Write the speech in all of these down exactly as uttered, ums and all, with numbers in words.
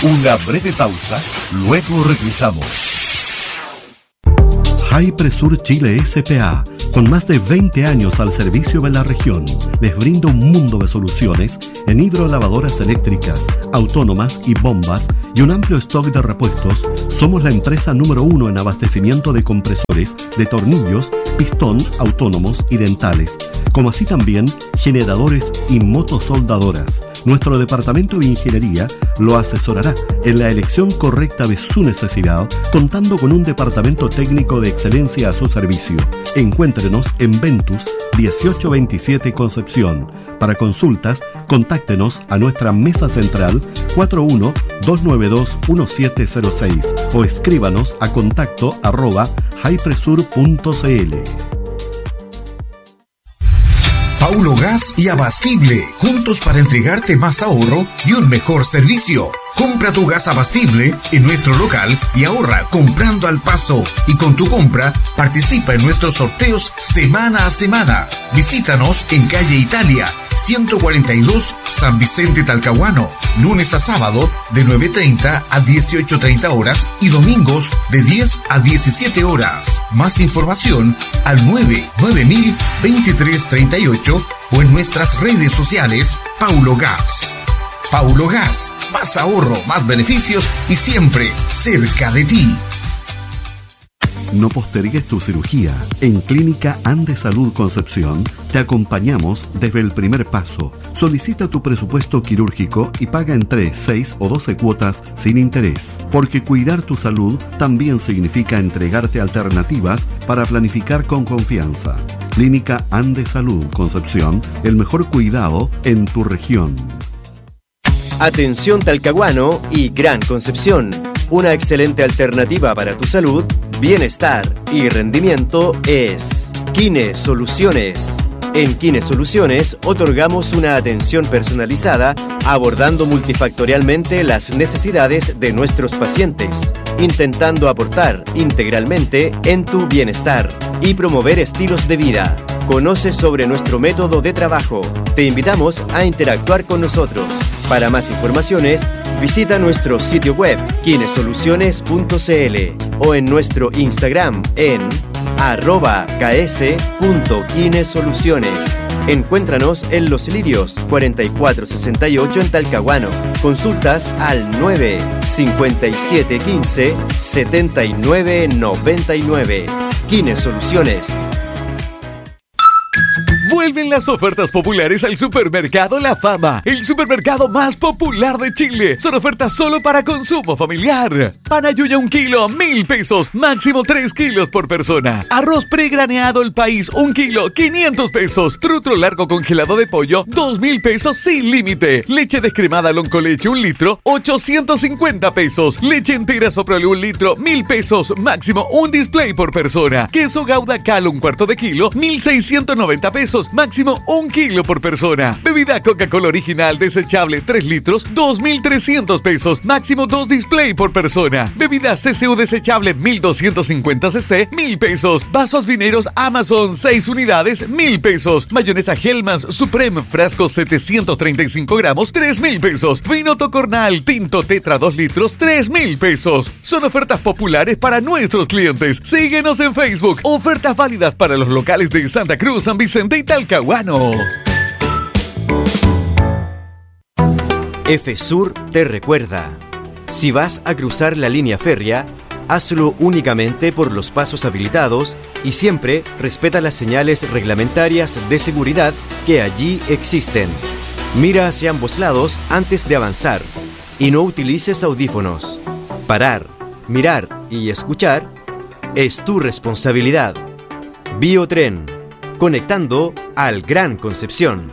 Una breve pausa, luego regresamos. Hypresur Chile S P A, con más de veinte años al servicio de la región, les brinda un mundo de soluciones en hidrolavadoras eléctricas, autónomas y bombas y un amplio stock de repuestos. Somos la empresa número uno en abastecimiento de compresores, de tornillos, pistón, autónomos y dentales, como así también generadores y motosoldadoras. Nuestro departamento de ingeniería lo asesorará en la elección correcta de su necesidad, contando con un departamento técnico de excelencia a su servicio. Encuéntrenos en Ventus dieciocho veintisiete Concepción. Para consultas, contáctenos a nuestra mesa central cuatro uno dos nueve dos uno siete cero seis o escríbanos a contacto arroba hypresur punto cl. Paulo Gas y Abastible, juntos para entregarte más ahorro y un mejor servicio. Compra tu gas Abastible en nuestro local y ahorra comprando al paso. Y con tu compra, participa en nuestros sorteos semana a semana. Visítanos en calle Italia, ciento cuarenta y dos, San Vicente Talcahuano, lunes a sábado de nueve treinta a dieciocho treinta horas y domingos de diez a diecisiete horas. Más información al nueve nueve mil veintitrés treinta y ocho o en nuestras redes sociales Paulo Gas. Paulo Gas, más ahorro, más beneficios y siempre cerca de ti. No postergues tu cirugía. En Clínica Ande Salud Concepción te acompañamos desde el primer paso. Solicita tu presupuesto quirúrgico y paga en tres, seis o doce cuotas sin interés. Porque cuidar tu salud también significa entregarte alternativas para planificar con confianza. Clínica Ande Salud Concepción, el mejor cuidado en tu región. Atención Talcahuano y Gran Concepción. Una excelente alternativa para tu salud, bienestar y rendimiento es Kine Soluciones. En Kine Soluciones otorgamos una atención personalizada abordando multifactorialmente las necesidades de nuestros pacientes, intentando aportar integralmente en tu bienestar y promover estilos de vida. Conoce sobre nuestro método de trabajo. Te invitamos a interactuar con nosotros. Para más informaciones, visita nuestro sitio web kinesoluciones punto cl o en nuestro Instagram en arroba ks.kinesoluciones. Encuéntranos en Los Lirios cuarenta y cuatro sesenta y ocho en Talcahuano. Consultas al nueve cincuenta y siete quince setenta y nueve noventa y nueve. Kine Soluciones. Vuelven las ofertas populares al Supermercado La Fama, el supermercado más popular de Chile. Son ofertas solo para consumo familiar. Pan Ayuya un kilo, mil pesos, máximo tres kilos por persona. Arroz pregraneado El País, un kilo, quinientos pesos. Trutro largo congelado de pollo, dos mil pesos sin límite. Leche descremada Loncoleche, un litro, ochocientos cincuenta pesos. Leche entera Soprole, un litro, mil pesos, máximo un display por persona. Queso Gouda Cal, un cuarto de kilo, mil seiscientos noventa pesos, máximo un kilo por persona. Bebida Coca-Cola original desechable tres litros, dos mil trescientos pesos, máximo dos display por persona. Bebida C C U desechable mil doscientos cincuenta cc, mil pesos. Vasos vineros Amazon seis unidades, mil pesos. Mayonesa Hellmann's Supreme frasco setecientos treinta y cinco gramos, tres mil pesos. Vino Tocornal Tinto Tetra dos litros, tres mil pesos. Son ofertas populares para nuestros clientes. Síguenos en Facebook. Ofertas válidas para los locales de Santa Cruz, San Vicente y Talcahuano. Efesur te recuerda: si vas a cruzar la línea férrea, hazlo únicamente por los pasos habilitados y siempre respeta las señales reglamentarias de seguridad que allí existen. Mira hacia ambos lados antes de avanzar y no utilices audífonos. Parar, mirar y escuchar es tu responsabilidad. Biotren, conectando al Gran Concepción.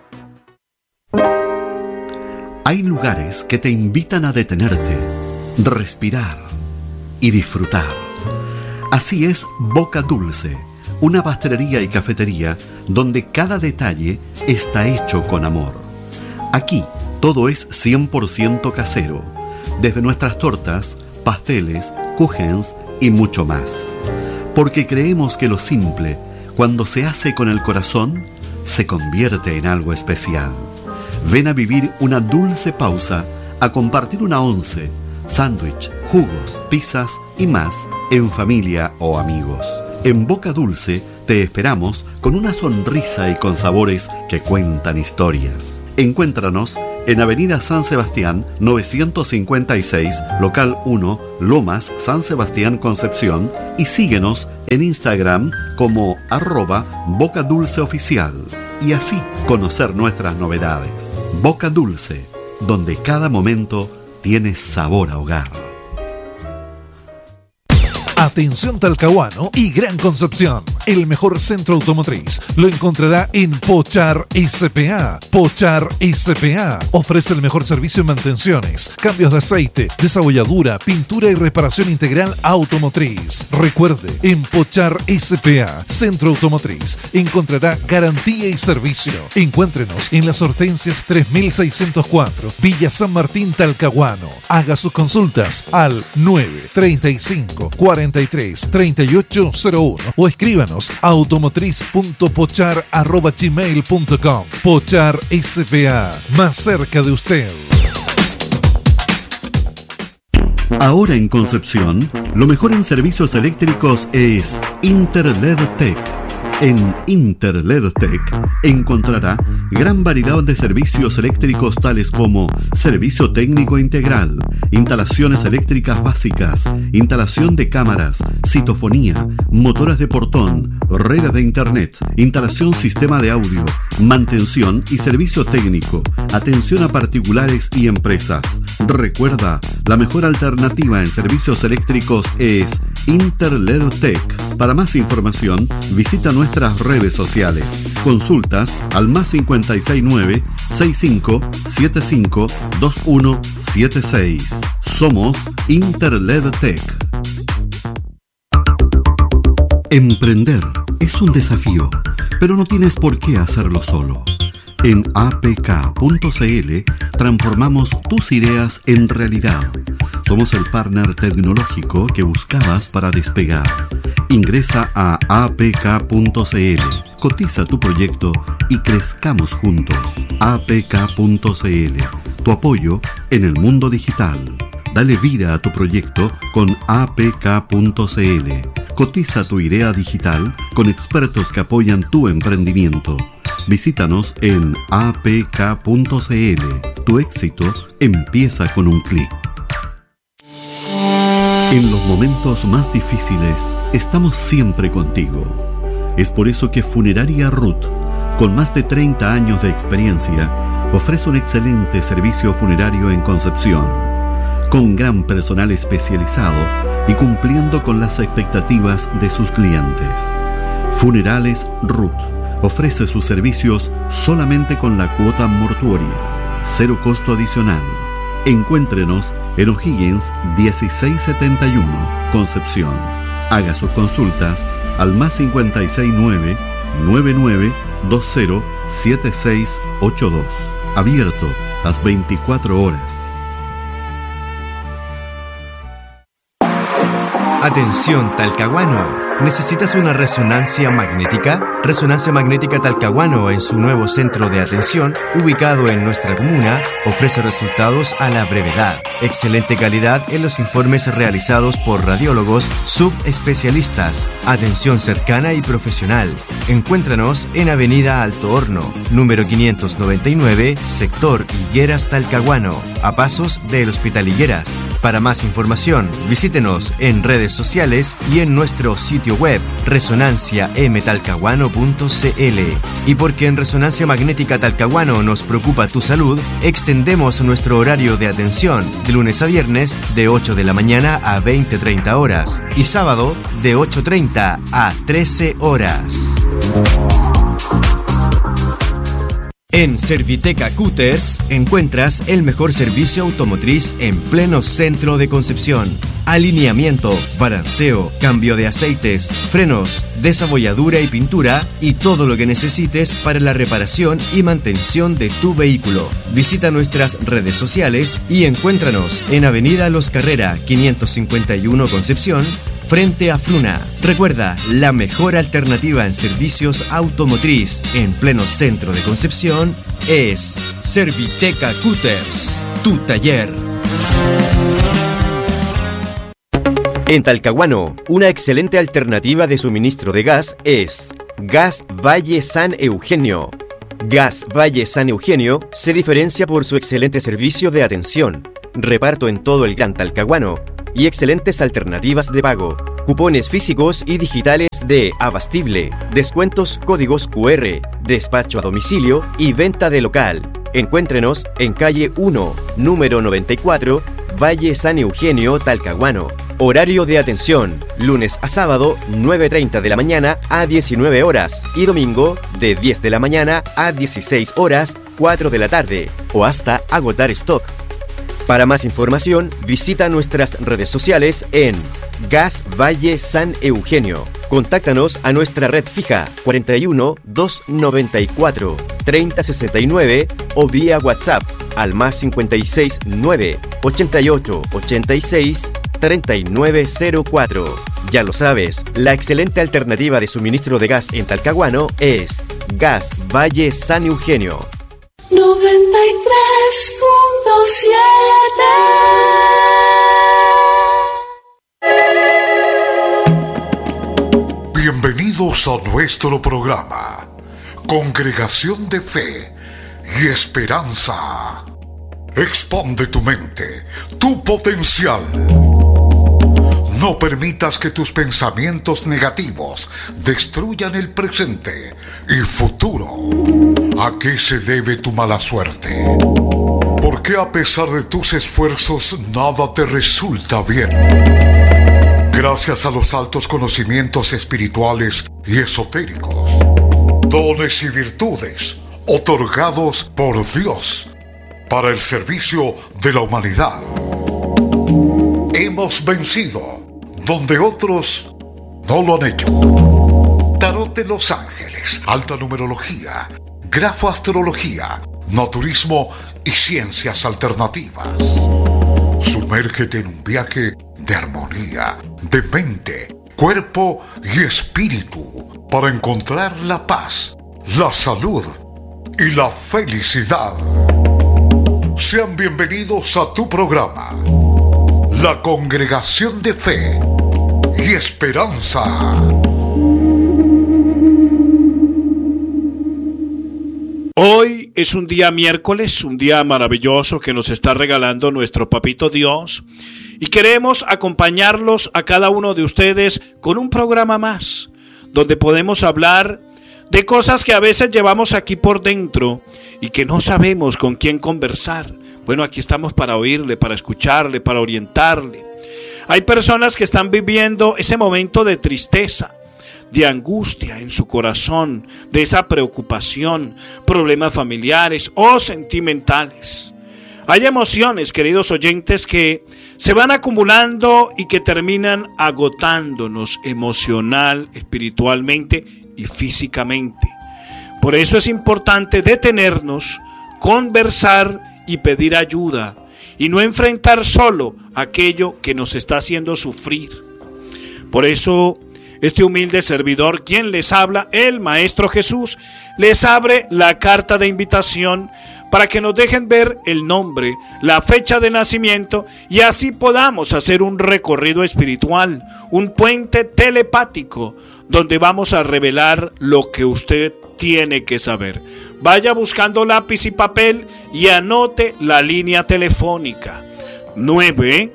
Hay lugares que te invitan a detenerte, respirar y disfrutar. Así es Boca Dulce, una pastelería y cafetería donde cada detalle está hecho con amor. Aquí todo es cien por ciento casero, desde nuestras tortas, pasteles, kuchens y mucho más. Porque creemos que lo simple, cuando se hace con el corazón, se convierte en algo especial. Ven a vivir una dulce pausa a compartir una once, sándwich, jugos, pizzas y más en familia o amigos. En Boca Dulce te esperamos con una sonrisa y con sabores que cuentan historias. Encuéntranos en Avenida San Sebastián novecientos cincuenta y seis, local uno, Lomas, San Sebastián, Concepción, y síguenos en Instagram como arroba Boca Dulce Oficial y así conocer nuestras novedades. Boca Dulce, donde cada momento tiene sabor a hogar. Atención Talcahuano y Gran Concepción. El mejor centro automotriz lo encontrará en Pochar S P A. Pochar S P A ofrece el mejor servicio en mantenciones, cambios de aceite, desabolladura, pintura y reparación integral automotriz. Recuerde, en Pochar S P A, centro automotriz, encontrará garantía y servicio. Encuéntrenos en las Hortensias tres mil seiscientos cuatro, Villa San Martín, Talcahuano. Haga sus consultas al nueve treinta y cinco cuarenta y tres treinta y ocho cero uno o escríbanos a automotriz punto pochar arroba gmail punto com. Pochar S P A, más cerca de usted. Ahora en Concepción, lo mejor en servicios eléctricos es Interledtech. En Interledtech encontrará gran variedad de servicios eléctricos tales como servicio técnico integral, instalaciones eléctricas básicas, instalación de cámaras, citofonía, motoras de portón, redes de internet, instalación sistema de audio, mantención y servicio técnico, atención a particulares y empresas. Recuerda, la mejor alternativa en servicios eléctricos es Interledtech. Para más información, visita nuestras redes sociales. Consultas al más cincuenta y seis nueve sesenta y cinco setenta y cinco veintiuno setenta y seis. Somos Interledtech. Emprender es un desafío, pero no tienes por qué hacerlo solo. En A P K punto C L transformamos tus ideas en realidad. Somos el partner tecnológico que buscabas para despegar. Ingresa a A P K punto C L, cotiza tu proyecto y crezcamos juntos. A P K punto C L, tu apoyo en el mundo digital. Dale vida a tu proyecto con A P K punto C L. Cotiza tu idea digital con expertos que apoyan tu emprendimiento. Visítanos en A P K punto C L. Tu éxito empieza con un clic. En los momentos más difíciles, estamos siempre contigo. Es por eso que Funeraria Ruth, con más de treinta años de experiencia, ofrece un excelente servicio funerario en Concepción, con gran personal especializado y cumpliendo con las expectativas de sus clientes. Funerales Ruth ofrece sus servicios solamente con la cuota mortuoria, cero costo adicional. Encuéntrenos en O'Higgins dieciséis setenta y uno, Concepción. Haga sus consultas al más cincuenta y seis nueve nueve nueve dos cero siete seis ocho dos. Abierto las veinticuatro horas. Atención Talcahuano. ¿Necesitas una resonancia magnética? Resonancia Magnética Talcahuano, en su nuevo centro de atención, ubicado en nuestra comuna, ofrece resultados a la brevedad. Excelente calidad en los informes realizados por radiólogos subespecialistas. Atención cercana y profesional. Encuéntranos en Avenida Alto Horno, número quinientos noventa y nueve, sector Higueras Talcahuano, a pasos del Hospital Higueras. Para más información, visítenos en redes sociales y en nuestro sitio web resonancia m talcahuano punto c l. Y porque en Resonancia Magnética Talcahuano nos preocupa tu salud, extendemos nuestro horario de atención de lunes a viernes de ocho de la mañana a veinte treinta horas y sábado de ocho treinta a trece horas. En Serviteca Cutters encuentras el mejor servicio automotriz en pleno centro de Concepción. Alineamiento, balanceo, cambio de aceites, frenos, desabolladura y pintura y todo lo que necesites para la reparación y mantención de tu vehículo. Visita nuestras redes sociales y encuéntranos en Avenida Los Carrera quinientos cincuenta y uno Concepción, frente a Fruna. Recuerda, la mejor alternativa en servicios automotriz en pleno centro de Concepción es Serviteca Cutters, tu taller. En Talcahuano, una excelente alternativa de suministro de gas es Gas Valle San Eugenio. Gas Valle San Eugenio se diferencia por su excelente servicio de atención, reparto en todo el Gran Talcahuano y excelentes alternativas de pago, cupones físicos y digitales de Abastible, descuentos, códigos cu erre, despacho a domicilio y venta de local. Encuéntrenos en calle uno, número noventa y cuatro, Valle San Eugenio, Talcahuano. Horario de atención, lunes a sábado, nueve treinta de la mañana a diecinueve horas y domingo de diez de la mañana a dieciséis horas, cuatro de la tarde o hasta agotar stock. Para más información, visita nuestras redes sociales en Gas Valle San Eugenio. Contáctanos a nuestra red fija cuarenta y uno, doscientos noventa y cuatro, treinta sesenta y nueve o vía WhatsApp al más cincuenta y seis, nueve, ochenta y ocho, ochenta y seis, treinta y nueve cero cuatro. Ya lo sabes, la excelente alternativa de suministro de gas en Talcahuano es Gas Valle San Eugenio. noventa y tres punto siete. Bienvenidos a nuestro programa, Congregación de Fe y Esperanza. Expande tu mente, tu potencial. No permitas que tus pensamientos negativos destruyan el presente y futuro. ¿A qué se debe tu mala suerte? ¿Por qué a pesar de tus esfuerzos nada te resulta bien? Gracias a los altos conocimientos espirituales y esotéricos, dones y virtudes otorgados por Dios para el servicio de la humanidad, hemos vencido donde otros no lo han hecho. Tarot de los Ángeles, alta numerología, grafoastrología, naturismo y ciencias alternativas. Sumérgete en un viaje de armonía, de mente, cuerpo y espíritu para encontrar la paz, la salud y la felicidad. Sean bienvenidos a tu programa, la Congregación de Fe y Esperanza. Hoy es un día miércoles, un día maravilloso que nos está regalando nuestro Papito Dios, y queremos acompañarlos a cada uno de ustedes con un programa más, donde podemos hablar de cosas que a veces llevamos aquí por dentro y que no sabemos con quién conversar. Bueno, aquí estamos para oírle, para escucharle, para orientarle. Hay personas que están viviendo ese momento de tristeza, de angustia en su corazón, de esa preocupación, problemas familiares o sentimentales. Hay emociones, queridos oyentes, que se van acumulando y que terminan agotándonos emocional, espiritualmente y físicamente. Por eso es importante detenernos, conversar y pedir ayuda, y no enfrentar solo aquello que nos está haciendo sufrir. Por eso, este humilde servidor, quien les habla, el Maestro Jesús, les abre la carta de invitación para que nos dejen ver el nombre, la fecha de nacimiento, y así podamos hacer un recorrido espiritual, un puente telepático, donde vamos a revelar lo que usted tiene que saber. Vaya buscando lápiz y papel y anote la línea telefónica nueve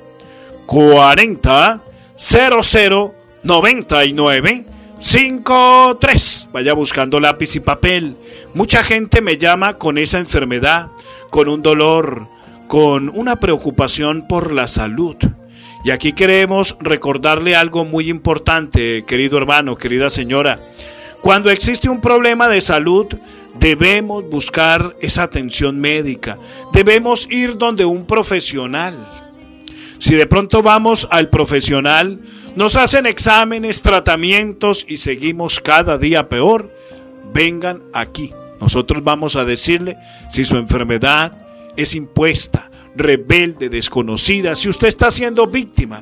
cuarenta cero cero noventa y nueve cincuenta y tres. Vaya buscando lápiz y papel. Mucha gente me llama con esa enfermedad, con un dolor, con una preocupación por la salud. Y aquí queremos recordarle algo muy importante, querido hermano, querida señora. Cuando existe un problema de salud, debemos buscar esa atención médica. Debemos ir donde un profesional. Si de pronto vamos al profesional, nos hacen exámenes, tratamientos y seguimos cada día peor, vengan aquí. Nosotros vamos a decirle si su enfermedad es impuesta, rebelde, desconocida, si usted está siendo víctima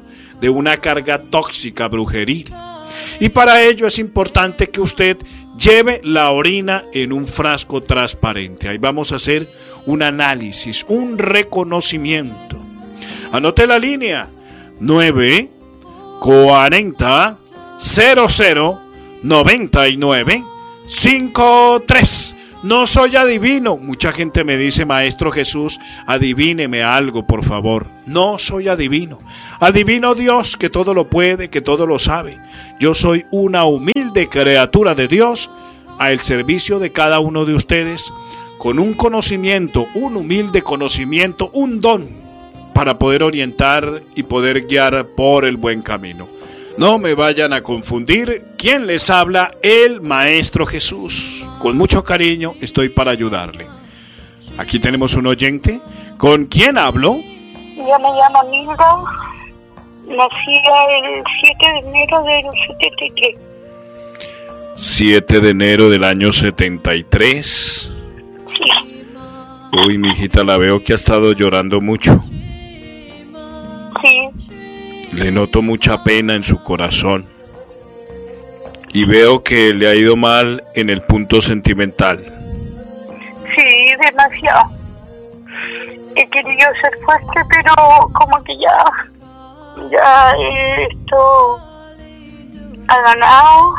de una carga tóxica brujeril. Y para ello es importante que usted lleve la orina en un frasco transparente. Ahí vamos a hacer un análisis, un reconocimiento. Anote la línea nueve cuarenta cero cero noventa y nueve cincuenta y tres. No soy adivino. Mucha gente me dice, Maestro Jesús, adivíneme algo, por favor. No soy adivino. Adivino Dios, que todo lo puede, que todo lo sabe. Yo soy una humilde criatura de Dios al servicio de cada uno de ustedes, con un conocimiento, un humilde conocimiento, un don para poder orientar y poder guiar por el buen camino. No me vayan a confundir. ¿Quién les habla? El Maestro Jesús. Con mucho cariño estoy para ayudarle. Aquí tenemos un oyente. ¿Con quién hablo? Yo me llamo Milda. Nacida el siete de enero del setenta y tres. siete de enero del año setenta y tres. Sí. Uy, mi hijita, la veo que ha estado llorando mucho. Sí. Le noto mucha pena en su corazón y veo que le ha ido mal en el punto sentimental. Sí, demasiado. He querido ser fuerte, pero como que ya, ya esto ha ganado.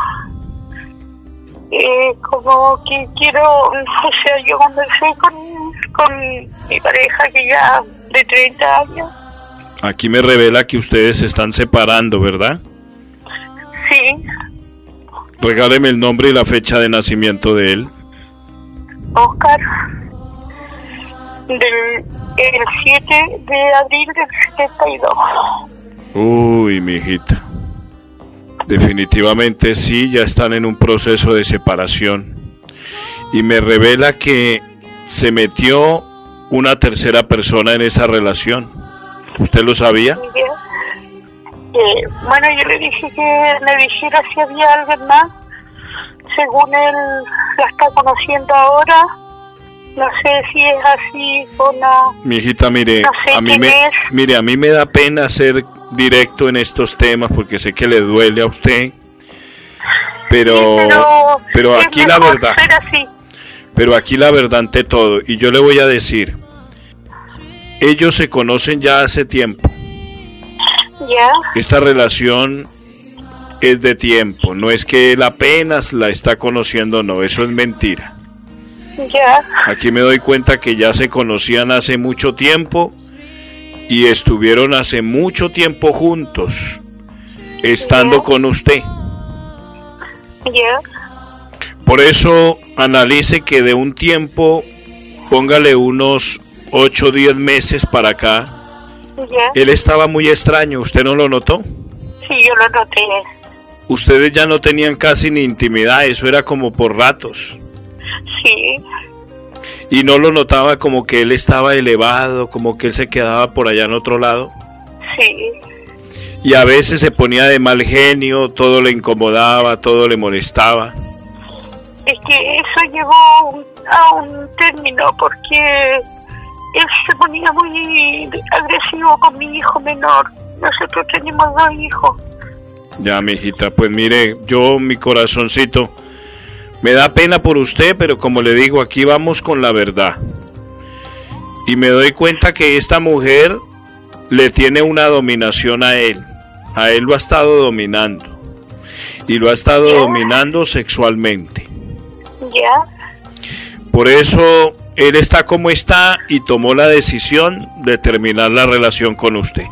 Eh, como que quiero, o sea, yo conversé con, con mi pareja que ya de treinta años. Aquí me revela que ustedes se están separando, ¿verdad? Sí. Regáleme el nombre y la fecha de nacimiento de él. Oscar. Del el siete de abril del setenta y dos. Uy, mi hijita. Definitivamente sí, ya están en un proceso de separación. Y me revela que se metió una tercera persona en esa relación. ¿Usted lo sabía? Eh, bueno, yo le dije que me dijera si había alguien más. Según él la está conociendo ahora. No sé si es así o no. Mi hijita, mire, no sé a mí me, es. mire, a mí me da pena ser directo en estos temas porque sé que le duele a usted. Pero, sí, pero, pero aquí la verdad. Ser así. Pero aquí la verdad ante todo. Y yo le voy a decir. Ellos se conocen ya hace tiempo. Ya. Esta relación es de tiempo. No es que él apenas la está conociendo, no. Eso es mentira. Ya. Aquí me doy cuenta que ya se conocían hace mucho tiempo y estuvieron hace mucho tiempo juntos, estando ya. con usted. Ya. Por eso analice que de un tiempo, póngale unos ocho o diez meses para acá, ya. Él estaba muy extraño. ¿Usted no lo notó? Sí, yo lo noté. Ustedes ya no tenían casi ni intimidad, eso era como por ratos. Sí. ¿Y no lo notaba como que él estaba elevado, como que él se quedaba por allá en otro lado? Sí. Y a veces se ponía de mal genio, todo le incomodaba, todo le molestaba. Es que eso llegó a un término porque él se ponía muy agresivo con mi hijo menor. Nosotros tenemos dos hijos. Ya, mi hijita, pues mire, yo, mi corazoncito, me da pena por usted, pero como le digo, aquí vamos con la verdad. Y me doy cuenta que esta mujer le tiene una dominación a él. A él lo ha estado dominando. Y lo ha estado ¿Ya? dominando sexualmente. Ya. Por eso él está como está y tomó la decisión de terminar la relación con usted.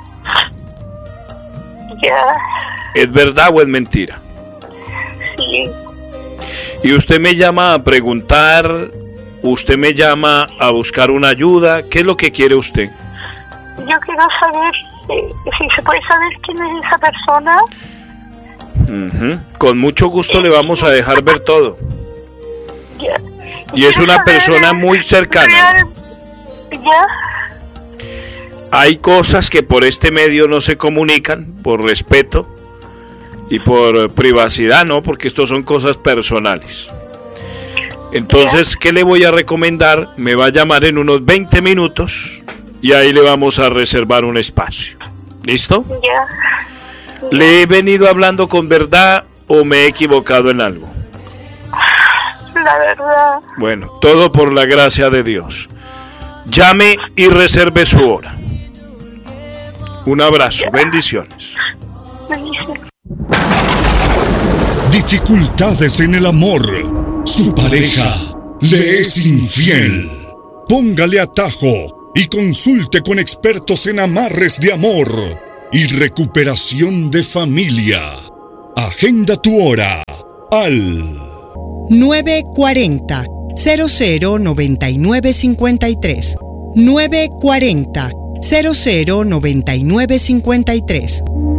Ya. ¿Es verdad o es mentira? Sí. Y usted me llama a preguntar, usted me llama a buscar una ayuda. ¿Qué es lo que quiere usted? Yo quiero saber eh, si se puede saber quién es esa persona. Uh-huh. Con mucho gusto le vamos a dejar ver todo. Ya. Y es una saber, persona muy cercana. Real, ya. Hay cosas que por este medio no se comunican, por respeto y por privacidad, ¿no? Porque esto son cosas personales. Entonces, ¿qué le voy a recomendar? Me va a llamar en unos veinte minutos y ahí le vamos a reservar un espacio. ¿Listo? Ya. ¿Le he venido hablando con verdad o me he equivocado en algo? La verdad. Bueno, todo por la gracia de Dios. Llame y reserve su hora. Un abrazo, bendiciones. Bendiciones. Dificultades en el amor. Su pareja le es infiel. Póngale atajo y consulte con expertos en amarres de amor y recuperación de familia. Agenda tu hora al nueve cuarenta, cero cero noventa y nueve cincuenta y tres. nueve cuarenta, cero cero noventa y nueve cincuenta y tres.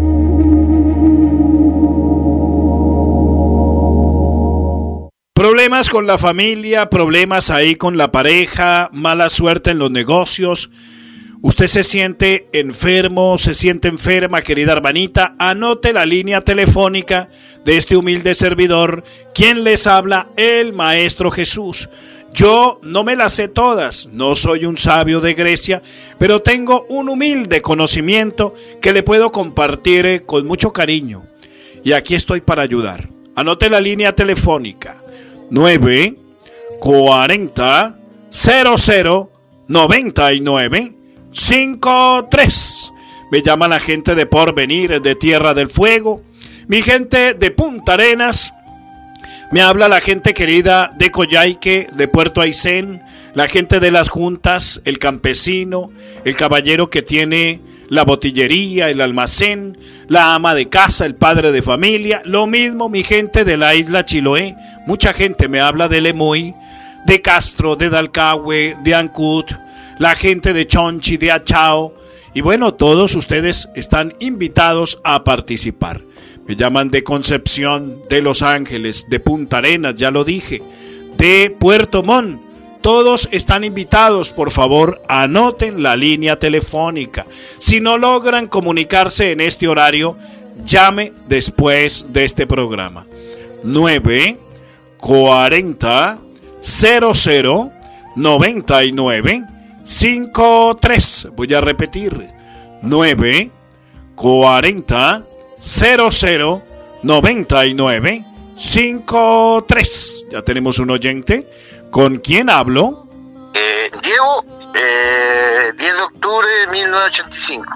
Problemas con la familia, problemas ahí con la pareja, mala suerte en los negocios. Usted se siente enfermo, se siente enferma, querida hermanita. Anote la línea telefónica de este humilde servidor. ¿Quién les habla? El Maestro Jesús. Yo no me las sé todas, no soy un sabio de Grecia, pero tengo un humilde conocimiento que le puedo compartir con mucho cariño. Y aquí estoy para ayudar. Anote la línea telefónica. nueve cuarenta, cero cero noventa y nueve cincuenta y tres. Me llama la gente de Porvenir, de Tierra del Fuego, mi gente de Punta Arenas. Me habla la gente querida de Coyhaique, de Puerto Aysén, la gente de las Juntas, el campesino, el caballero que tiene la botillería, el almacén, la ama de casa, el padre de familia. Lo mismo mi gente de la isla Chiloé. Mucha gente me habla de Lemoy, de Castro, de Dalcahue, de Ancud, la gente de Chonchi, de Achao. Y bueno, todos ustedes están invitados a participar. Me llaman de Concepción, de Los Ángeles, de Punta Arenas, ya lo dije, de Puerto Montt. Todos están invitados, por favor, anoten la línea telefónica. Si no logran comunicarse en este horario, llame después de este programa. nueve cuarenta, cero cero noventa y nueve cincuenta y tres. Voy a repetir. nueve cuarenta, cero cero noventa y nueve cincuenta y tres. Ya tenemos un oyente. ¿Con quién hablo? Eh, Diego, eh, diez de octubre de mil novecientos ochenta y cinco.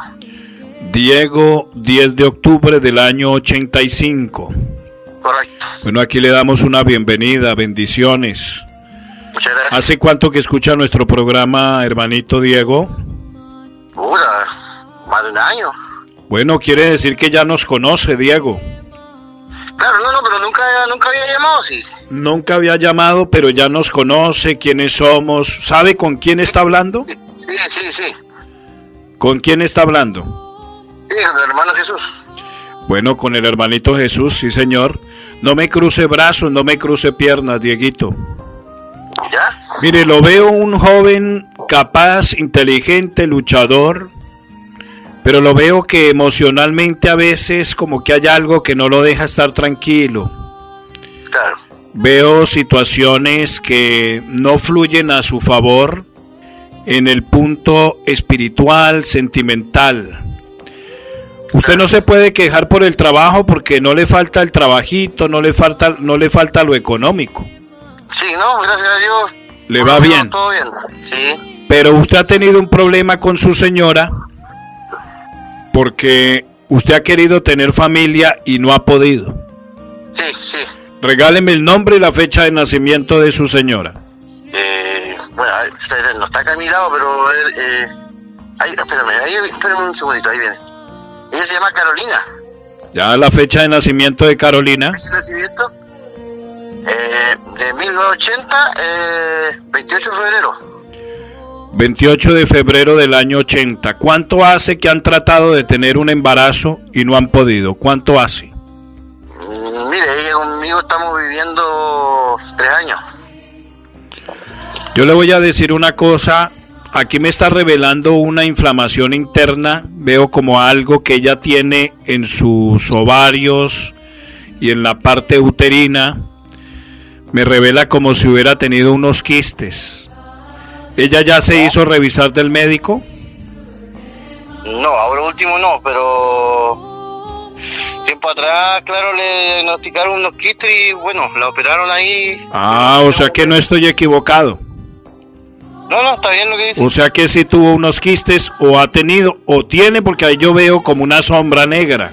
Diego, diez de octubre del año ochenta y cinco. Correcto. Bueno, aquí le damos una bienvenida, bendiciones. Muchas gracias. ¿Hace cuánto que escucha nuestro programa, hermanito Diego? Pura, más de un año. Bueno, quiere decir que ya nos conoce, Diego. Claro, no, no, pero nunca, nunca había llamado, sí. Nunca había llamado, pero ya nos conoce, quiénes somos. ¿Sabe con quién está hablando? Sí, sí, sí. ¿Con quién está hablando? Sí, con el hermano Jesús. Bueno, con el hermanito Jesús, sí, señor. No me cruce brazos, no me cruce piernas, Dieguito. ¿Ya? Mire, lo veo un joven capaz, inteligente, luchador, pero lo veo que emocionalmente a veces como que hay algo que no lo deja estar tranquilo. Claro. Veo situaciones que no fluyen a su favor en el punto espiritual, sentimental. Usted no se puede quejar por el trabajo porque no le falta el trabajito, no le falta, no le falta lo económico. Sí, no, gracias a Dios. Le va bien. Todo bien, sí. Pero usted ha tenido un problema con su señora porque usted ha querido tener familia y no ha podido. Sí, sí. Regáleme el nombre y la fecha de nacimiento de su señora. Eh, bueno, usted no está acá a mi lado, pero a ver, eh, ahí, espérame, ahí, espérame un segundito, ahí viene. Ella se llama Carolina. Ya la fecha de nacimiento de Carolina. ¿Fecha de nacimiento? Eh, de mil novecientos ochenta, eh, veintiocho de febrero. veintiocho de febrero del año ochenta. ¿Cuánto hace que han tratado de tener un embarazo y no han podido? ¿Cuánto hace? Mm, mire, ella conmigo estamos viviendo tres años. Yo le voy a decir una cosa. Aquí me está revelando una inflamación interna. Veo como algo que ella tiene en sus ovarios y en la parte uterina. Me revela como si hubiera tenido unos quistes. ¿Ella ya se hizo revisar del médico? No, ahora último no, pero tiempo atrás, claro, le diagnosticaron unos quistes y bueno, la operaron ahí. Ah, o sea que no estoy equivocado. No, no, está bien lo que dice. O sea que sí tuvo unos quistes, o ha tenido, o tiene, porque ahí yo veo como una sombra negra.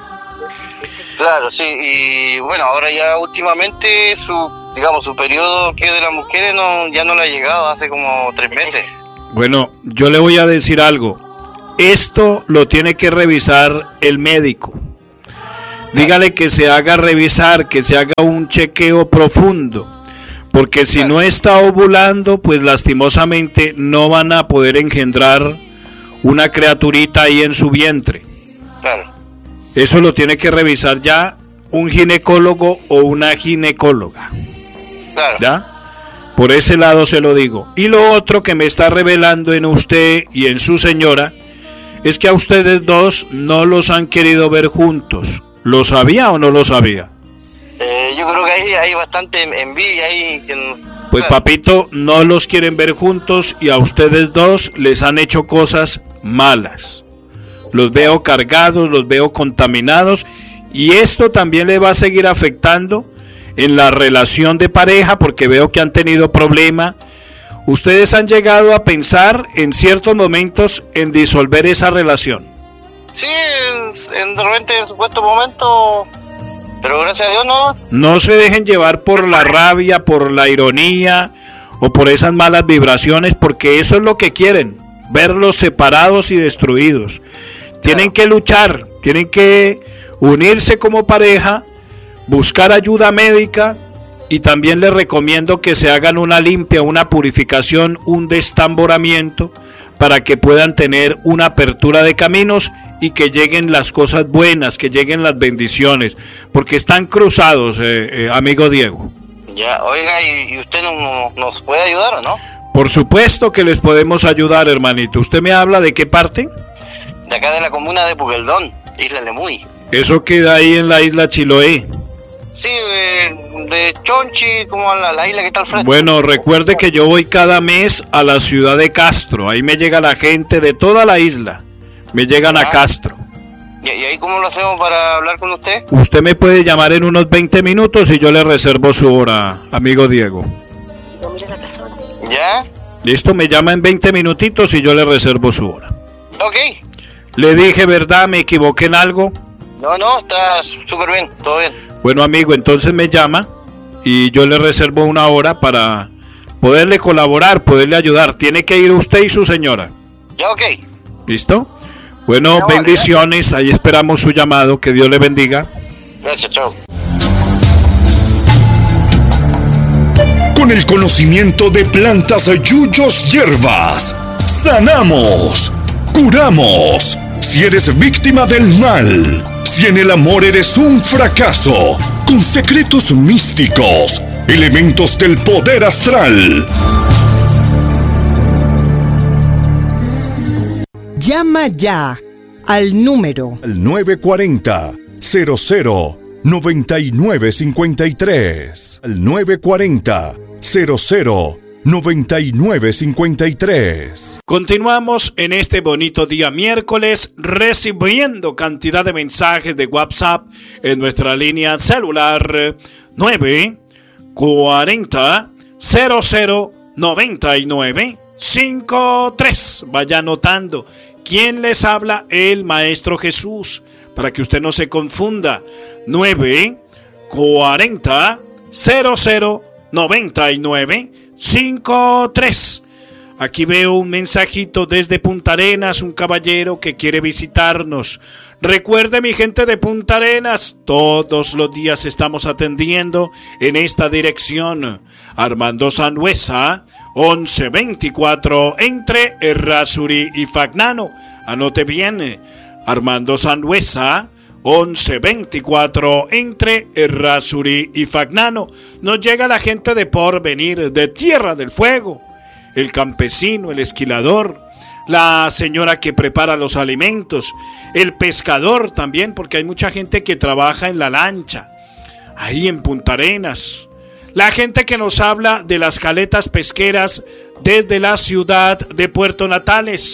Claro, sí, y bueno, ahora ya últimamente su, digamos, su periodo que de las mujeres no, ya no le ha llegado hace como tres meses. Bueno, yo le voy a decir algo. Esto lo tiene que revisar el médico. Dígale que se haga revisar, que se haga un chequeo profundo. Porque si no está ovulando, pues lastimosamente no van a poder engendrar una criaturita ahí en su vientre. Claro. Eso lo tiene que revisar ya un ginecólogo o una ginecóloga. Claro. ¿Ya? Por ese lado se lo digo. Y lo otro que me está revelando en usted y en su señora es que a ustedes dos no los han querido ver juntos. ¿Lo sabía o no lo sabía? Eh, yo creo que hay, hay bastante envidia ahí. Que, pues claro. Papito, no los quieren ver juntos y a ustedes dos les han hecho cosas malas. Los veo cargados, los veo contaminados y esto también le va a seguir afectando en la relación de pareja porque veo que han tenido problemas. Ustedes han llegado a pensar en ciertos momentos en disolver esa relación. Sí, en, en, de repente en supuesto momento, pero gracias a Dios no. No se dejen llevar por la rabia, por la ironía o por esas malas vibraciones porque eso es lo que quieren, verlos separados y destruidos. Tienen que luchar, tienen que unirse como pareja, buscar ayuda médica y también les recomiendo que se hagan una limpia, una purificación, un destamboramiento para que puedan tener una apertura de caminos y que lleguen las cosas buenas, que lleguen las bendiciones, porque están cruzados, eh, eh, amigo Diego. Ya, oiga, ¿y, y usted no, nos puede ayudar o no? Por supuesto que les podemos ayudar, hermanito. ¿Usted me habla de qué parte? De acá de la comuna de Puqueldón, Isla Lemuy. Eso queda ahí en la isla Chiloé. Sí, de, de Chonchi, como la, la isla que está al frente. Bueno, recuerde que yo voy cada mes a la ciudad de Castro. Ahí me llega la gente de toda la isla. Me llegan ah. a Castro. ¿Y, ¿Y ahí cómo lo hacemos para hablar con usted? Usted me puede llamar en unos veinte minutos y yo le reservo su hora, amigo Diego. ¿Ya? Listo, me llama en veinte minutitos y yo le reservo su hora. Ok. Le dije, ¿verdad? ¿Me equivoqué en algo? No, no, está súper bien, todo bien. Bueno, amigo, entonces me llama y yo le reservo una hora para poderle colaborar, poderle ayudar. Tiene que ir usted y su señora. Ya, ok. ¿Listo? Bueno, ya, bendiciones. Vale. Ahí esperamos su llamado. Que Dios le bendiga. Gracias, chao. Con el conocimiento de plantas, yuyos, hierbas, sanamos, curamos. Si eres víctima del mal, si en el amor eres un fracaso, con secretos místicos, elementos del poder astral. Llama ya al número al nueve cuatro cero, cero cero, nueve nueve cinco tres. Al nueve cuatro cero, cero cero, nueve nueve cinco tres. Continuamos en este bonito día miércoles recibiendo cantidad de mensajes de WhatsApp en nuestra línea celular nueve cuarenta, cero cero, noventa y nueve cinco tres. Vaya anotando. ¿Quién les habla? El Maestro Jesús, para que usted no se confunda. nueve cuarenta, cero cero, noventa y nueve cinco tres. Aquí veo un mensajito desde Punta Arenas, un caballero que quiere visitarnos. Recuerde, mi gente de Punta Arenas, todos los días estamos atendiendo en esta dirección. Armando Sanhuesa, once veinticuatro, entre Errázuri y Fagnano. Anote bien, Armando Sanhuesa, once veinticuatro, entre Errázuri y Fagnano. Nos llega la gente de Porvenir, de Tierra del Fuego, el campesino, el esquilador, la señora que prepara los alimentos, el pescador también, porque hay mucha gente que trabaja en la lancha, ahí en Punta Arenas. La gente que nos habla de las caletas pesqueras desde la ciudad de Puerto Natales.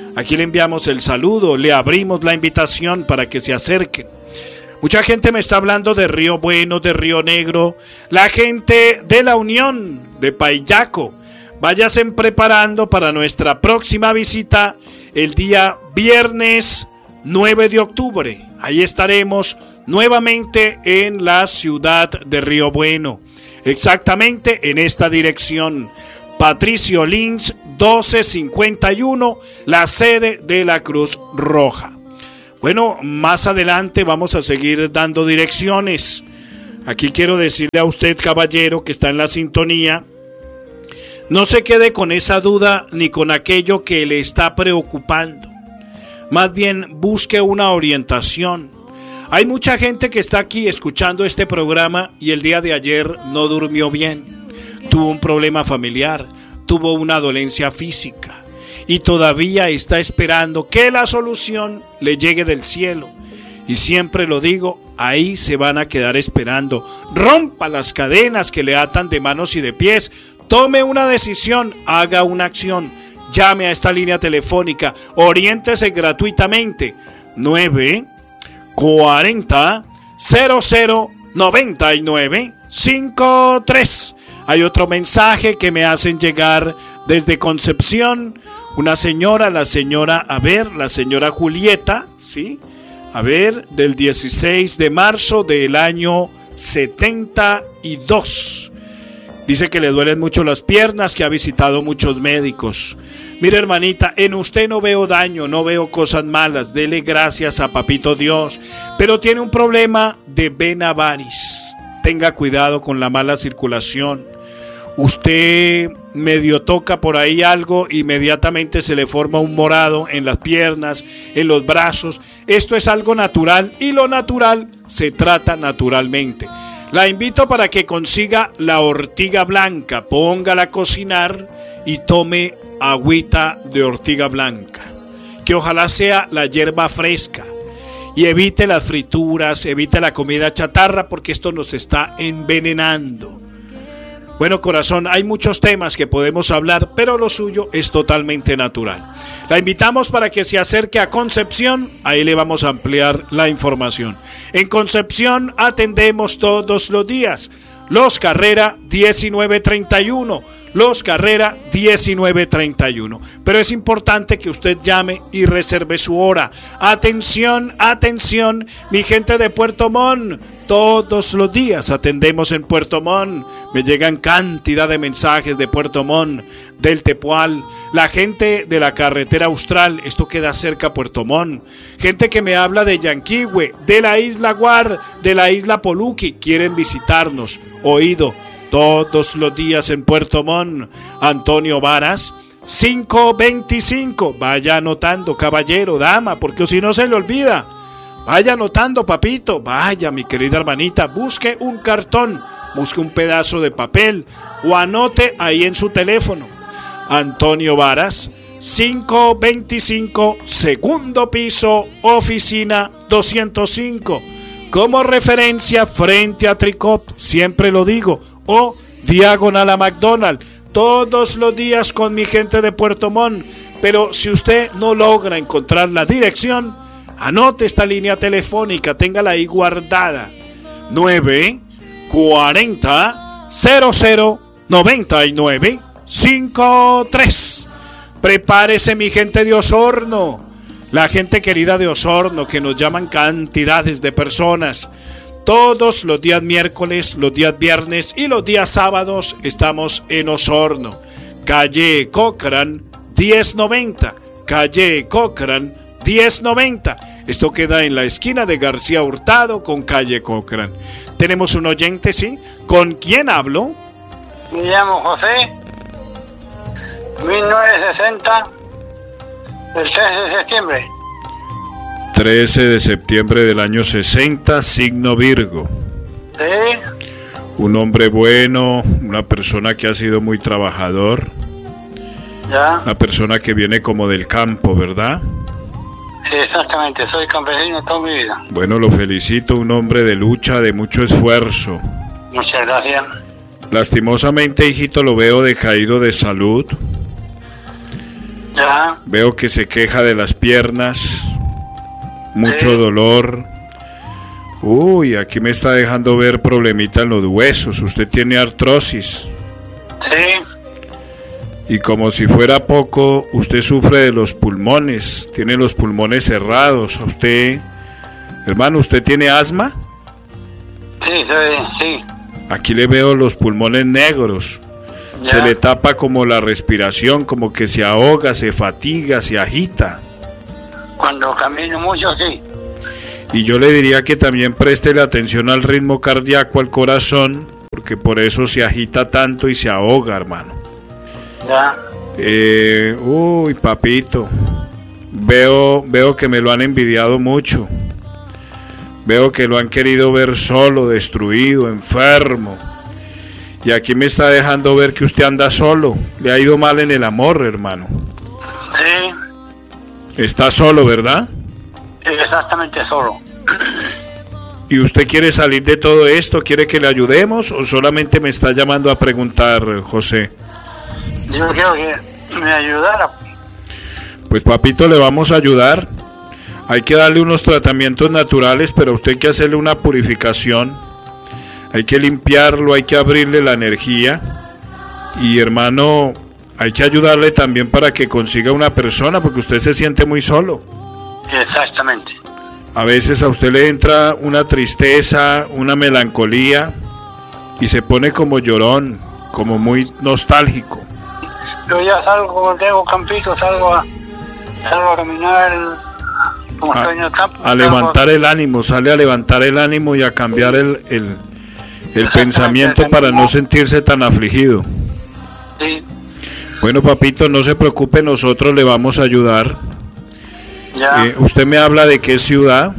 Aquí le enviamos el saludo, le abrimos la invitación para que se acerquen. Mucha gente me está hablando de Río Bueno, de Río Negro, la gente de La Unión, de Payaco. Váyanse preparando para nuestra próxima visita el día viernes nueve de octubre. Ahí estaremos nuevamente en la ciudad de Río Bueno, exactamente en esta dirección. Patricio Lins doce cincuenta y uno, la sede de la Cruz Roja. Bueno, más adelante vamos a seguir dando direcciones. Aquí quiero decirle a usted, caballero, que está en la sintonía, no se quede con esa duda ni con aquello que le está preocupando. Más bien, busque una orientación. Hay mucha gente que está aquí escuchando este programa y el día de ayer no durmió bien. Tuvo un problema familiar, tuvo una dolencia física y todavía está esperando que la solución le llegue del cielo. Y siempre lo digo, ahí se van a quedar esperando. Rompa las cadenas que le atan de manos y de pies. Tome una decisión, haga una acción. Llame a esta línea telefónica, oriéntese gratuitamente. nueve cuarenta cero cero noventa y nueve cincuenta y tres. Hay otro mensaje que me hacen llegar desde Concepción. Una señora, la señora, a ver, la señora Julieta, ¿sí? A ver, del dieciséis de marzo del año setenta y dos. Dice que le duelen mucho las piernas, que ha visitado muchos médicos. Mire, hermanita, en usted no veo daño, no veo cosas malas. Dele gracias a Papito Dios. Pero tiene un problema de vena varis. Tenga cuidado con la mala circulación. Usted medio toca por ahí algo, inmediatamente se le forma un morado en las piernas, en los brazos. Esto es algo natural y lo natural se trata naturalmente. La invito para que consiga la ortiga blanca, póngala a cocinar y tome agüita de ortiga blanca, que ojalá sea la hierba fresca, y evite las frituras, evite la comida chatarra, porque esto nos está envenenando. Bueno, corazón, hay muchos temas que podemos hablar, pero lo suyo es totalmente natural. La invitamos para que se acerque a Concepción, ahí le vamos a ampliar la información. En Concepción atendemos todos los días. Los Carrera diecinueve treinta y uno, Los Carrera diecinueve treinta y uno. Pero es importante que usted llame y reserve su hora. Atención, atención, mi gente de Puerto Montt. Todos los días atendemos en Puerto Montt. Me llegan cantidad de mensajes de Puerto Montt, del Tepual, la gente de la carretera austral, esto queda cerca a Puerto Montt. Gente que me habla de Yanquihue, de la isla Guar, de la isla Poluqui, quieren visitarnos. Oído, todos los días en Puerto Montt. Antonio Varas, cinco veinticinco. Vaya anotando, caballero, dama, porque si no se le olvida. Vaya anotando, papito. Vaya, mi querida hermanita, busque un cartón, busque un pedazo de papel o anote ahí en su teléfono. Antonio Varas, cinco veinticinco, segundo piso, oficina doscientos cinco. Como referencia frente a Tricop, siempre lo digo, o diagonal a McDonald's. Todos los días con mi gente de Puerto Montt. Pero si usted no logra encontrar la dirección, anote esta línea telefónica, téngala ahí guardada. nueve cuarenta cero cero noventa y nueve cincuenta y tres. Prepárese, mi gente de Osorno, la gente querida de Osorno, que nos llaman cantidades de personas. Todos los días miércoles, los días viernes y los días sábados estamos en Osorno. Calle Cochran diez noventa. Calle Cochran diez noventa. Esto queda en la esquina de García Hurtado con calle Cochran. Tenemos un oyente, ¿sí? ¿Con quién hablo? Me llamo José. mil novecientos sesenta. El trece de septiembre. trece de septiembre del año sesenta, signo Virgo. Sí. Un hombre bueno, una persona que ha sido muy trabajador. Ya. Una persona que viene como del campo, ¿verdad? Sí, exactamente, soy campesino toda mi vida. Bueno, lo felicito, un hombre de lucha, de mucho esfuerzo. Muchas gracias. Lastimosamente, hijito, lo veo decaído de salud. Ya. Veo que se queja de las piernas, mucho Sí. dolor. Uy, aquí me está dejando ver problemita en los huesos. Usted tiene artrosis. Sí. Y como si fuera poco, usted sufre de los pulmones, tiene los pulmones cerrados. Usted, hermano, ¿usted tiene asma? Sí, sí, sí. Aquí le veo los pulmones negros. Ya. Se le tapa como la respiración, como que se ahoga, se fatiga, se agita. Cuando camino mucho, sí. Y yo le diría que también preste la atención al ritmo cardíaco, al corazón, porque por eso se agita tanto y se ahoga, hermano. Ya. Eh, uy, papito, veo, veo que me lo han envidiado mucho. Veo que lo han querido ver solo, destruido, enfermo. Y aquí me está dejando ver que usted anda solo. Le ha ido mal en el amor, hermano. Sí. Está solo, ¿verdad? Exactamente solo. ¿Y usted quiere salir de todo esto? ¿Quiere que le ayudemos? ¿O solamente me está llamando a preguntar, José? Yo quiero que me ayudara. Pues papito, le vamos a ayudar. Hay que darle unos tratamientos naturales, pero a usted hay que hacerle una purificación. Hay que limpiarlo, hay que abrirle la energía. Y hermano, hay que ayudarle también para que consiga una persona, porque usted se siente muy solo. Exactamente. A veces a usted le entra una tristeza, una melancolía, y se pone como llorón, como muy nostálgico. Yo ya salgo, tengo campito, salgo a, salgo a caminar, como A, estoy en el campo. a levantar el ánimo, sale a levantar el ánimo y a cambiar el, el, el pensamiento para no sentirse tan afligido. Sí. Bueno, papito, no se preocupe, nosotros le vamos a ayudar. Ya. Eh, ¿Usted me habla de qué ciudad?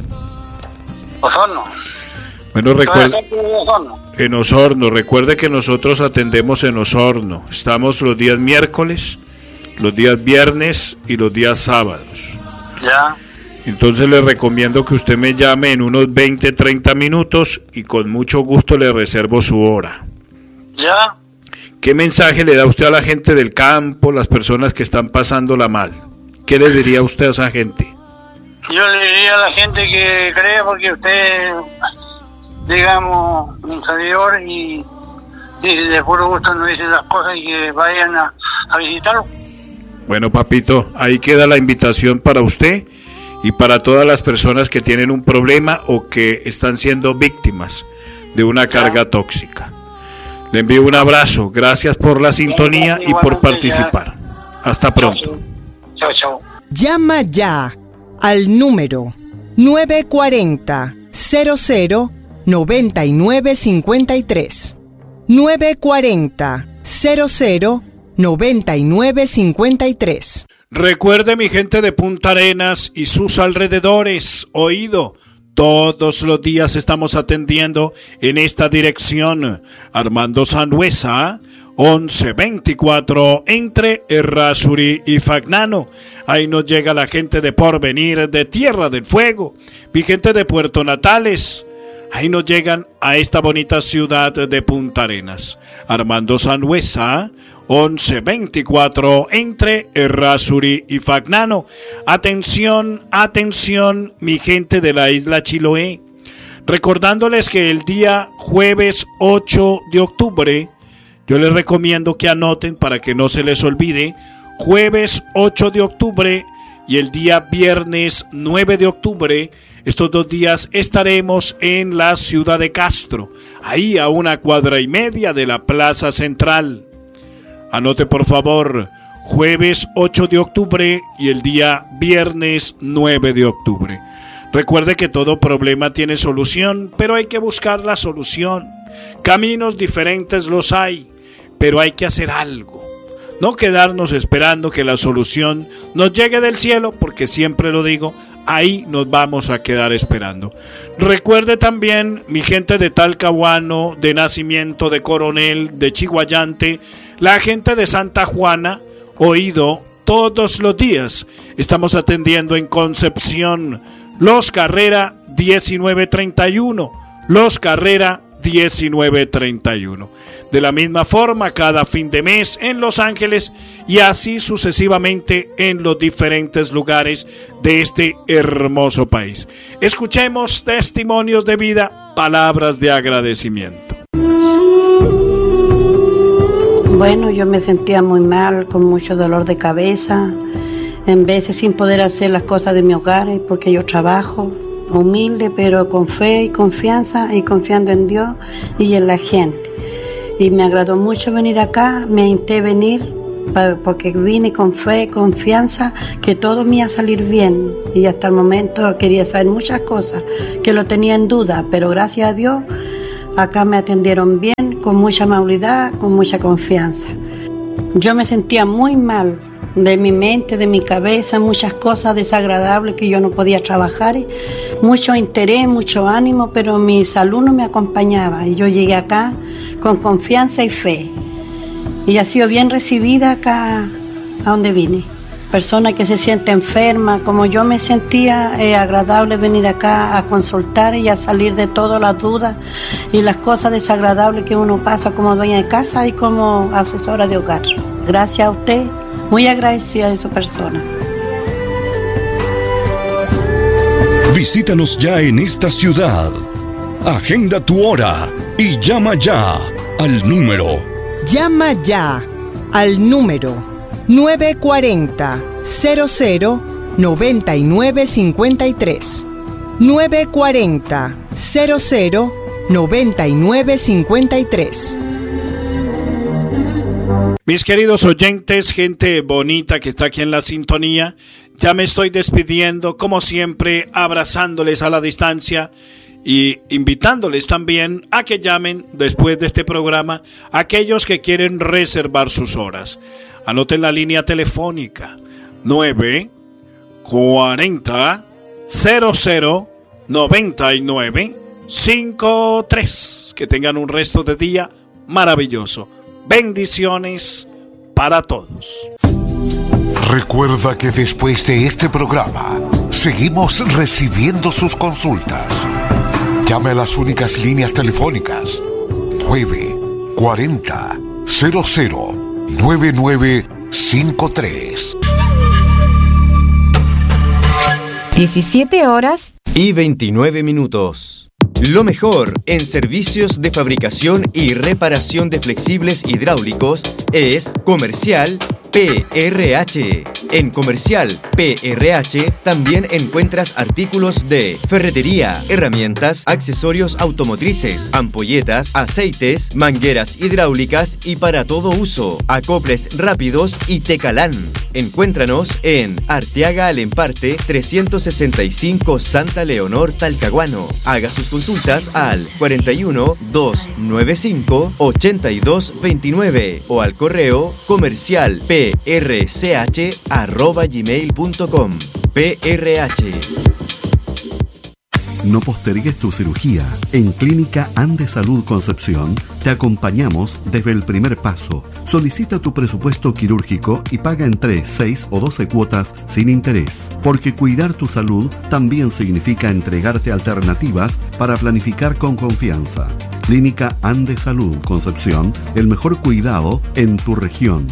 Osorno. Bueno, recuerde... Estoy aquí en Osorno. En Osorno, recuerde que nosotros atendemos en Osorno. Estamos los días miércoles, los días viernes y los días sábados. Ya. Entonces le recomiendo que usted me llame en unos veinte, treinta minutos y con mucho gusto le reservo su hora. Ya. ¿Qué mensaje le da usted a la gente del campo, las personas que están pasándola mal? ¿Qué le diría usted a esa gente? Yo le diría a la gente que crea porque usted, digamos, un servidor y, y de puro gusto nos dice las cosas y que vayan a, a visitarlo. Bueno, papito, ahí queda la invitación para usted y para todas las personas que tienen un problema o que están siendo víctimas de una carga tóxica. Le envío un abrazo, gracias por la sintonía y por participar. Hasta pronto. Chao, chao. Llama ya al número nueve cuatro cero, cero cero, nueve nueve cinco tres. nueve cuatro cero, cero cero, nueve nueve cinco tres. Recuerde, mi gente de Punta Arenas y sus alrededores, oído, todos los días estamos atendiendo en esta dirección. Armando Sangüesa, once veinticuatro, entre Errázuri y Fagnano. Ahí nos llega la gente de Porvenir, de Tierra del Fuego, mi gente de Puerto Natales. Ahí nos llegan a esta bonita ciudad de Punta Arenas. Armando Sangüesa, once veinticuatro, entre Errázuri y Fagnano. Atención, atención, mi gente de la isla Chiloé. Recordándoles que el día jueves ocho de octubre, yo les recomiendo que anoten para que no se les olvide, jueves ocho de octubre y el día viernes nueve de octubre, estos dos días estaremos en la ciudad de Castro, ahí a una cuadra y media de la Plaza Central. Anote por favor, jueves ocho de octubre y el día viernes nueve de octubre. Recuerde que todo problema tiene solución, pero hay que buscar la solución. Caminos diferentes los hay, pero hay que hacer algo. No quedarnos esperando que la solución nos llegue del cielo, porque siempre lo digo, ahí nos vamos a quedar esperando. Recuerde también, mi gente de Talcahuano, de Nacimiento, de Coronel, de Chiguayante, la gente de Santa Juana, oído, todos los días estamos atendiendo en Concepción, Los Carrera diecinueve treinta y uno, Los Carrera diecinueve treinta y uno. De la misma forma, cada fin de mes en Los Ángeles y así sucesivamente en los diferentes lugares de este hermoso país. Escuchemos testimonios de vida, palabras de agradecimiento. Bueno, yo me sentía muy mal, con mucho dolor de cabeza, en veces sin poder hacer las cosas de mi hogar, porque yo trabajo humilde, pero con fe y confianza, y confiando en Dios y en la gente. Y me agradó mucho venir acá, me intenté venir, porque vine con fe, confianza, que todo me iba a salir bien. Y hasta el momento quería saber muchas cosas, que lo tenía en duda, pero gracias a Dios, acá me atendieron bien, con mucha amabilidad, con mucha confianza. Yo me sentía muy mal, de mi mente, de mi cabeza, muchas cosas desagradables que yo no podía trabajar, mucho interés, mucho ánimo, pero mi salud no me acompañaba y yo llegué acá con confianza y fe y ha sido bien recibida acá a donde vine. Persona que se siente enferma, como yo me sentía, es agradable venir acá a consultar y a salir de todas las dudas y las cosas desagradables que uno pasa como dueña de casa y como asesora de hogar. Gracias a usted. Muy agradecida de su persona. Visítanos ya en esta ciudad. Agenda tu hora y llama ya al número. Llama ya al número nueve cuatro cero, cero cero, nueve nueve cinco tres. nueve cuatro cero, cero cero, nueve nueve cinco tres. Mis queridos oyentes, gente bonita que está aquí en la sintonía, ya me estoy despidiendo, como siempre, abrazándoles a la distancia y invitándoles también a que llamen después de este programa a aquellos que quieren reservar sus horas. Anoten la línea telefónica nueve cuarenta, cero cero, noventa y nueve cincuenta y tres. Que tengan un resto de día maravilloso. Bendiciones para todos. Recuerda que después de este programa seguimos recibiendo sus consultas. Llame a las únicas líneas telefónicas nueve cuarenta, cero cero, nueve nueve cinco tres. diecisiete horas y veintinueve minutos. Lo mejor en servicios de fabricación y reparación de flexibles hidráulicos es Comercial P R H. En Comercial P R H también encuentras artículos de ferretería, herramientas, accesorios automotrices, ampolletas, aceites, mangueras hidráulicas y para todo uso, acoples rápidos y Tecalán. Encuéntranos en Arteaga Alemparte trescientos sesenta y cinco Santa Leonor, Talcahuano. Haga sus consultas al cuarenta y uno, doscientos noventa y cinco, ochenta y dos veintinueve o al correo comercial prch arroba gmail punto com. P R H. No postergues tu cirugía. En Clínica Ande Salud Concepción te acompañamos desde el primer paso. Solicita tu presupuesto quirúrgico y paga en tres, seis o doce cuotas sin interés. Porque cuidar tu salud también significa entregarte alternativas para planificar con confianza. Clínica Ande Salud Concepción, el mejor cuidado en tu región.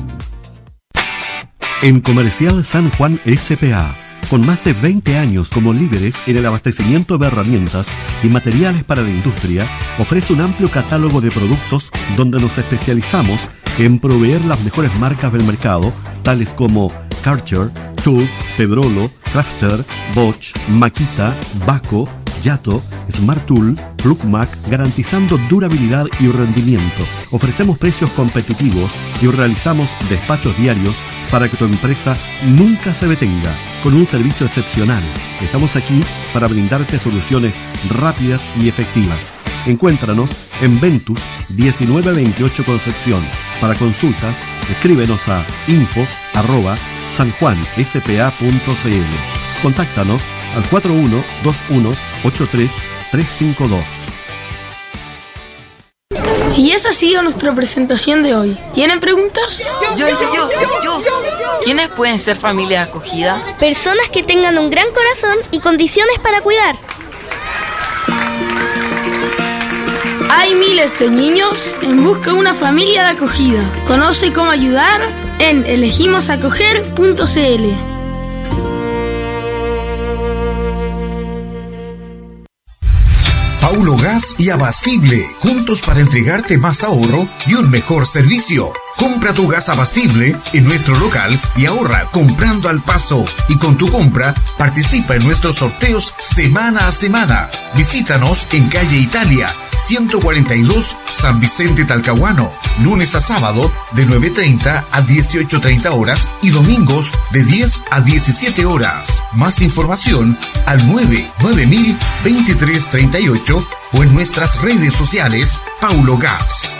En Comercial San Juan S P A, con más de veinte años como líderes en el abastecimiento de herramientas y materiales para la industria, ofrece un amplio catálogo de productos donde nos especializamos en proveer las mejores marcas del mercado, tales como Karcher, Schultz, Pedrolo, Crafter, Bosch, Makita, Baco, Yato, Smart Tool, Plugmac, garantizando durabilidad y rendimiento. Ofrecemos precios competitivos y realizamos despachos diarios para que tu empresa nunca se detenga, con un servicio excepcional. Estamos aquí para brindarte soluciones rápidas y efectivas. Encuéntranos en Ventus diecinueve veintiocho Concepción. Para consultas, escríbenos a info arroba sanjuanspa punto cl. Contáctanos al cuatro uno dos uno ocho tres tres cinco dos. Y esa ha sido nuestra presentación de hoy. ¿Tienen preguntas? Yo, yo, yo, yo, yo. ¿Quiénes pueden ser familia acogida? Personas que tengan un gran corazón y condiciones para cuidar. Hay miles de niños en busca de una familia de acogida. Conoce cómo ayudar en elegimos acoger punto c l. Paulo Gas y Abastible, juntos para entregarte más ahorro y un mejor servicio. Compra tu gas Abastible en nuestro local y ahorra comprando al paso. Y con tu compra, participa en nuestros sorteos semana a semana. Visítanos en calle Italia, ciento cuarenta y dos, San Vicente Talcahuano, lunes a sábado de nueve treinta a dieciocho treinta horas y domingos de diez a diecisiete horas. Más información al nueve nueve mil veintitrés treinta y ocho o en nuestras redes sociales Paulo Gas.